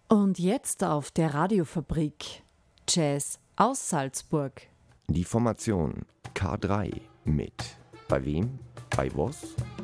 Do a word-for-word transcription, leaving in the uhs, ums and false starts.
Und jetzt auf der Radiofabrik Jazz aus Salzburg. Die Formation K drei mit Bei wem? Bei was?